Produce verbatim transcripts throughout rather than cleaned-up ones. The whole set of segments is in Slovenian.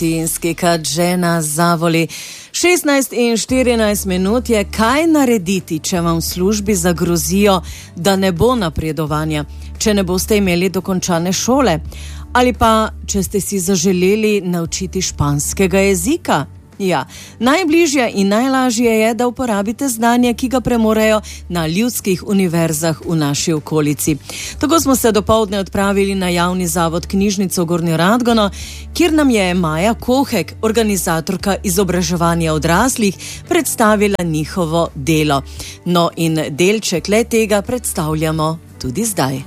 Tinski kad žena zavoli. šestnajst in štirinajst minut je, kaj narediti, če vam v službi zagrozijo, da ne bo napredovanja, če ne boste imeli dokončane šole, ali pa, če ste si zaželeli naučiti španskega jezika. Ja, najbližje in najlažje je, da uporabite znanje, ki ga premorejo na ljudskih univerzah v naši okolici. Tako smo se dopoldne odpravili na javni zavod Knjižnico Gornjo Radgono, kjer nam je Maja Kohek, organizatorka izobraževanja odraslih, predstavila njihovo delo. No in delček le tega predstavljamo tudi zdaj.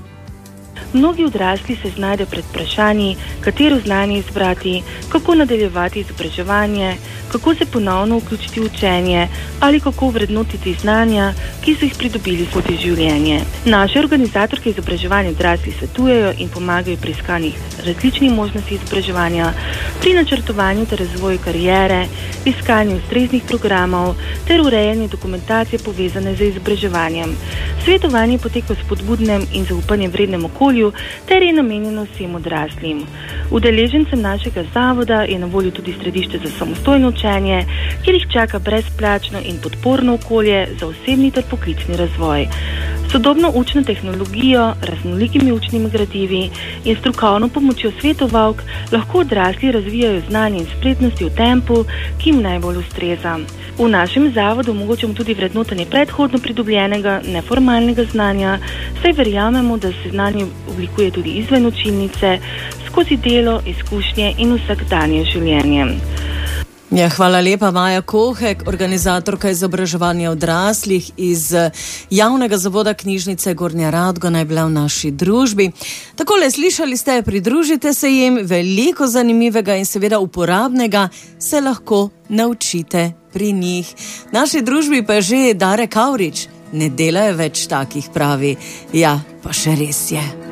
Mnogi odrasli se znajdejo pred vprašanji, katero znanje izbrati, kako nadaljevati izobraževanje, kako se ponovno vključiti v učenje ali kako vrednotiti znanja, ki so jih pridobili skozi življenje. Naše organizatorke izobraževanja odraslih svetujejo in pomagajo pri iskanju različnih možnosti izobraževanja, pri načrtovanju ter razvoju kariere, iskanju ustreznih programov ter urejanju dokumentacije povezane z izobraževanjem. Svetovanje poteka v spodbudnem in zaupanjem vrednem okolju ter je namenjeno vsem odraslim. Udeležencem našega zavoda je na voljo tudi središče za samostojno učenje, kjer jih čaka brezplačno in podporno okolje za osebni ter poklicni razvoj. Sodobno učno tehnologijo, raznolikimi učnimi gradivi in strokovno pomočjo svetovalk lahko odrasli razvijajo znanje in spretnosti v tempu, ki jim najbolj ustreza. V našem zavodu omogočamo tudi vrednotenje predhodno pridobljenega neformalnega znanja, saj verjamemo, da se znanje oblikuje tudi izven učilnice, skozi delo, izkušnje in vsakdanje življenje. Ja, hvala lepa, Maja Kohek, organizatorka izobraževanja odraslih iz javnega zavoda Knjižnice Gornja Radgona je bila v naši družbi. Takole, slišali ste, pridružite se jim, veliko zanimivega in seveda uporabnega se lahko naučite pri njih. Naši družbi pa že Dare Kavrič, ne delajo več takih, pravi. Ja, pa še res je.